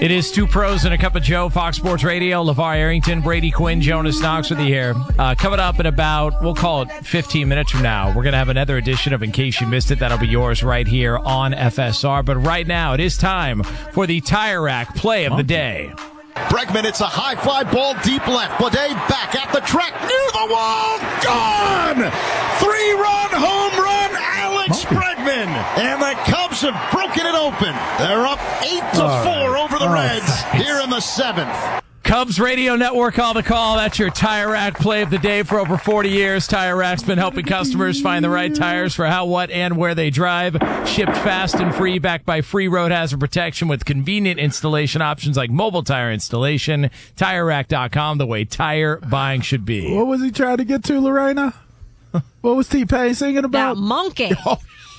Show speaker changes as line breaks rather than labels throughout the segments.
It is Two Pros and a Cup of Joe, Fox Sports Radio. LeVar Arrington, Brady Quinn, Jonas Knox with you here. Coming up in about, we'll call it 15 minutes from now, we're going to have another edition of In Case You Missed It. That'll be yours right here on FSR. But right now, it is time for the Tire Rack Play of the Day.
Bregman, it's a high fly ball deep left. Bleday back at the track, near the wall, gone! 3-run home run, Alex Bregman. And the Cubs have broken it open. They're up 8-4 over the Reds here in the 7th.
Cubs Radio Network, call the call. That's your Tire Rack Play of the Day. For over 40 years, Tire Rack's been helping customers find the right tires for how, what, and where they drive. Shipped fast and free, backed by free road hazard protection with convenient installation options like mobile tire installation. TireRack.com, the way tire buying should be.
What was he trying to get to, Lorena? What was T-Pain singing about?
That monkey.
Oh.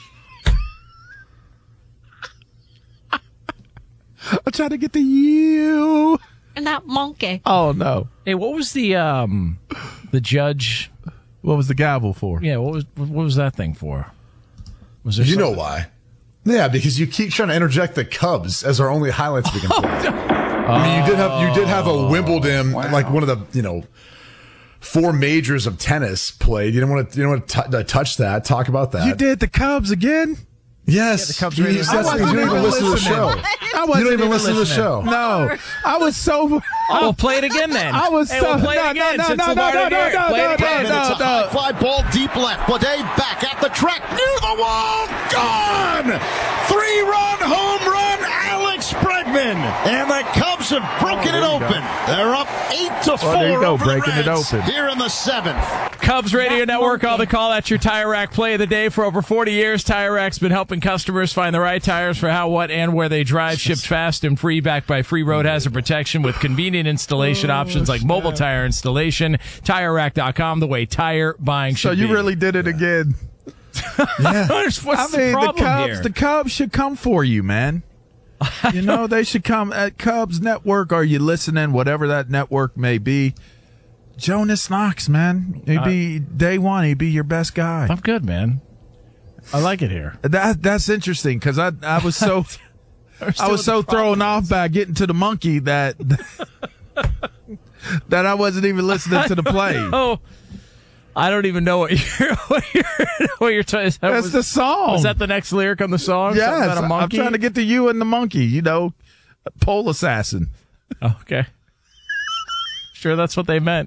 I'm trying to get to you.
And that monkey.
Oh, no.
Hey, what was the judge?
What was the gavel for?
Yeah, what was that thing for? Was there
You
something?
know why? Yeah, because you keep trying to interject the Cubs as our only highlights we can play. I mean, you did have a Wimbledon, like one of the 4 majors of tennis played. You didn't want to touch that. Talk about that.
You did the Cubs again?
Yes.
the Cubs
you
radio.
don't even listen to the show.
I wasn't
You don't even listen to the show.
No. I was so...
We'll play it again then.
I was
We'll play it again. Since LeVar didn't hear it. Play it again.
It's a high fly ball deep left. Bleday back at the track, near the wall, gone! 3-run home run, Alex Bregman. And the Cubs have broken it open. They're up 8-4
there you go,
over
breaking
the
it
Reds
open.
here in the 7th.
Cubs Radio Network, call the call. That's your Tire Rack Play of the Day. For over 40 years, Tire Rack's been helping customers find the right tires for how, what, and where they drive. Shipped fast and free, backed by free road hazard protection with convenient installation options like mobile tire installation. TireRack.com, the way tire buying should
So
be.
you really did it again.
Yeah.
What's the problem here?
The Cubs should come for you, man. You know, they should come at Cubs Network. Are you listening? Whatever that network may be. Jonas Knox, man. He'd be day one. He'd be your best guy.
I'm good, man. I like it here.
That's interesting because I was so I was so thrown off by getting to the monkey that that I wasn't even listening to the play.
Oh, I don't even know what you're trying.
That's the song.
Was that the next lyric on the song?
Yes,
Something about a monkey?
I'm trying to get to you and the monkey. You know, pole assassin.
Okay. Sure, that's what they meant.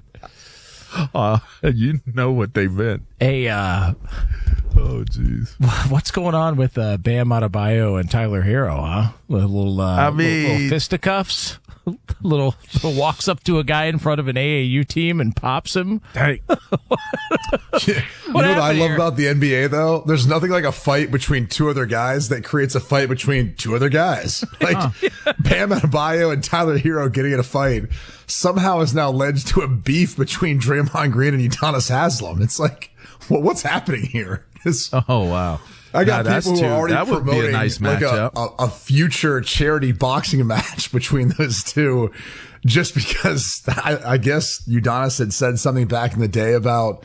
You know what they meant.
Hey,
oh, jeez.
What's going on with Bam Adebayo and Tyler Hero, huh? Little fisticuffs? little walks up to a guy in front of an AAU team and pops him.
Hey.
You know what I love about the NBA, though? There's nothing like a fight between 2 other guys that creates a fight between 2 other guys. Like Bam Adebayo and Tyler Hero getting in a fight somehow has now led to a beef between Draymond Green and Udonis Haslem. It's like, well, what's happening here?
Oh, wow.
I got people who are already
that would be
promoting
a nice
like
matchup.
a future charity boxing match between those two, just because I guess Udonis had said something back in the day about,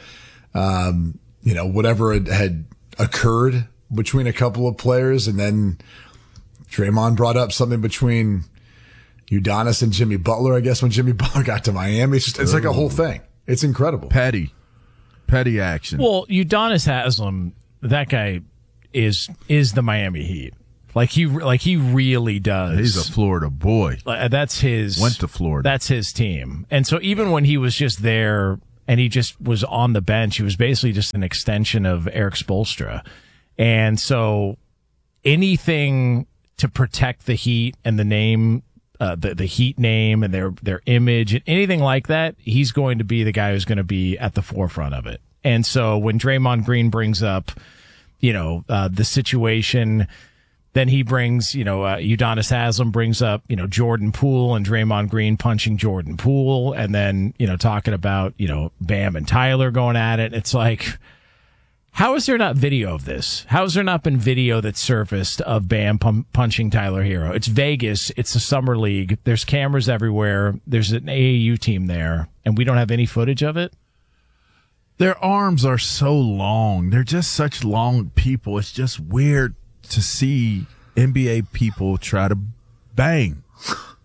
whatever had occurred between a couple of players. And then Draymond brought up something between Udonis and Jimmy Butler, I guess, when Jimmy Butler got to Miami. It's like a whole thing. It's incredible.
Petty action.
Well, Udonis Haslem, that guy is the Miami Heat. Like he really does.
He's a Florida boy.
That's his.
Went to Florida.
That's his team. And so even when he was just there and he just was on the bench, he was basically just an extension of Eric Spoelstra. And so anything to protect the Heat and the name, the Heat name and their image and anything like that, he's going to be the guy who's going to be at the forefront of it. And so when Draymond Green brings up, the situation, then he brings, Udonis Haslem brings up, Jordan Poole and Draymond Green punching Jordan Poole. And then, talking about, Bam and Tyler going at it. It's like, how is there not video of this? How has there not been video that surfaced of Bam punching Tyler Hero? It's Vegas. It's a summer league. There's cameras everywhere. There's an AAU team there, and we don't have any footage of it.
Their arms are so long. They're just such long people. It's just weird to see NBA people try to bang.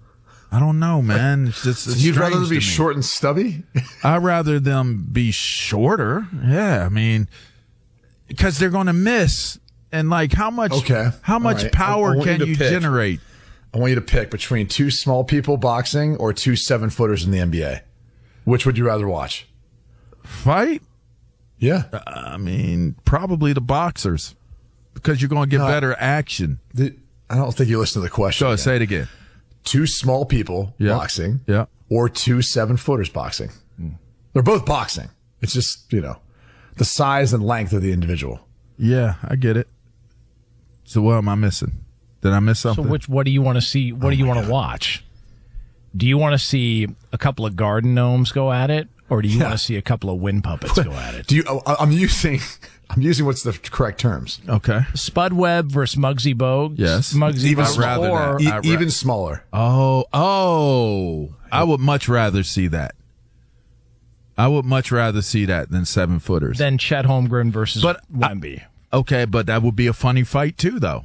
I don't know, man. It's just it's
You'd rather
strange
them be
to me.
short and stubby?
I'd rather them be shorter. Yeah, I mean, because they're going to miss. And like, how much
Okay.
How much
All right.
power
I want
can
you to
you
pick.
generate?
I want you to pick between 2 small people boxing or 2 7-footers in the NBA. Which would you rather watch?
Fight?
Yeah.
I mean, probably the boxers, because you're going to get better action.
I don't think you listened to the question.
Go
again.
say it again.
2 small people
Yeah.
boxing
Yeah.
or 2 7-footers boxing. They're both boxing. It's just, the size and length of the individual.
Yeah, I get it. So what am I missing? Did I miss
So
something?
what do you want to see? What do you want to watch? Do you want to see a couple of garden gnomes go at it, or do you want to see a couple of wind puppets go at it?
I'm using what's the correct terms.
Okay.
Spud Webb versus Muggsy Bogues.
Yes.
Muggsy
Even
Bogues,
rather
or
that.
Even smaller.
Oh, I would much rather see that. I would much rather see that than 7-footers.
then Chet Holmgren versus Wemby.
Okay, but that would be a funny fight too, though.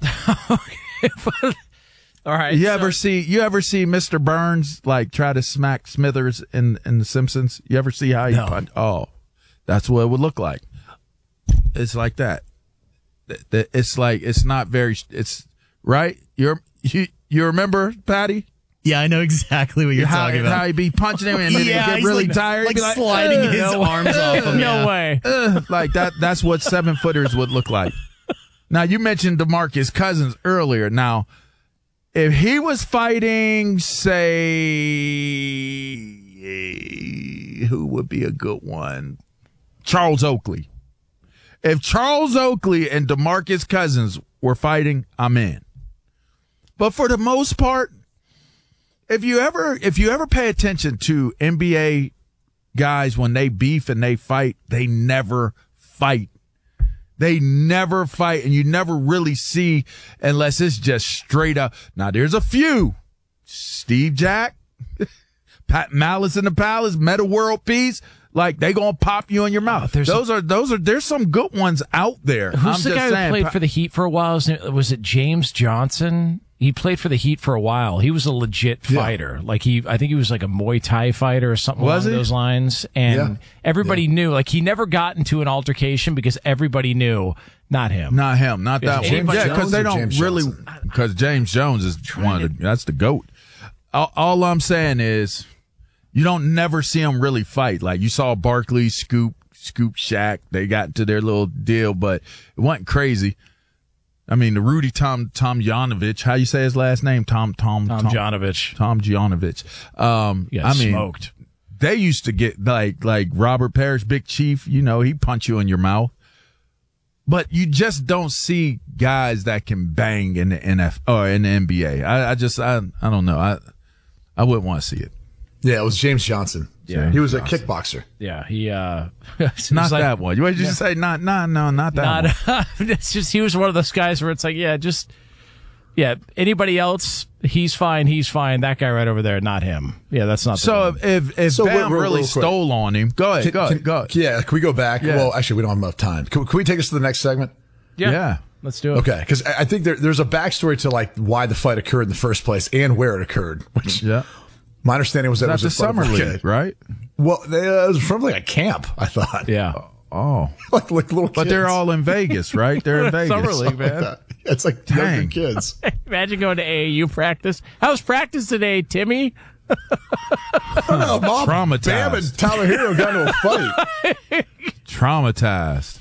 All right.
You ever see Mr. Burns like try to smack Smithers in The Simpsons? You ever see how he
No.
punch? Oh, that's what it would look like. It's like that. It's like it's not very. It's right. You remember, Patty?
Yeah, I know exactly what you're talking about.
How he be punching him and then
Yeah,
he get
he's
really
like-
tired.
like
He'd be
sliding his arms off him.
No
yeah.
way.
like that. That's what 7-footers would look like. Now you mentioned DeMarcus Cousins earlier. Now, if he was fighting, say, who would be a good one? Charles Oakley. If Charles Oakley and DeMarcus Cousins were fighting, I'm in. But for the most part, if you ever pay attention to NBA guys when they beef and they fight, they never fight. They never fight, and you never really see unless it's just straight up. Now, there's a few. Steve Jack, Pat Malice in the Palace, Meta World Peace. Like, they gonna pop you in your mouth. There's some good ones out there.
Who's the guy who played for the Heat for a while? Was it James Johnson? He played for the Heat for a while. He was a legit fighter. Yeah. Like I think he was like a Muay Thai fighter or something along those lines. And everybody knew, like he never got into an altercation because everybody knew not him.
Not him. Not that one. Yeah, because they don't really, because James Jones is that's the GOAT. All I'm saying is you don't never see them really fight. Like you saw Barkley scoop Shaq. They got into their little deal, but it wasn't crazy. I mean, the Rudy Tomjanovich, how you say his last name?
Tomjanovich.
Tomjanovich.
Smoked.
They used to get like Robert Parrish, Big Chief, he punch you in your mouth. But you just don't see guys that can bang in the NFL or in the NBA. I don't know. I wouldn't want to see it.
Yeah, it was James Johnson.
Yeah,
he was a kickboxer.
Yeah, he
not that one. What did you say? Not that one.
It's just he was one of those guys where it's like, anybody else, he's fine. That guy right over there, not him. Yeah, that's not.
So if Bam really stole on him, go ahead.
Yeah, can we go back?
Yeah.
Well, actually, we don't have enough time. Can we take us to the next segment?
Yeah.
Let's do it.
Okay, because I think there's a backstory to like why the fight occurred in the first place and where it occurred. Which my understanding was that it was
the
in front
summer
of a
league,
kid.
right?
Well, it was from like a camp, I thought.
Yeah.
Oh,
like little kids.
But they're all in Vegas, right? They're in Vegas.
Summer league, man.
Like it's like younger kids.
Imagine going to AAU practice. How's practice today, Timmy?
I don't know, Mom.
Traumatized.
Bam and Tyler Hero got into a fight.
Traumatized.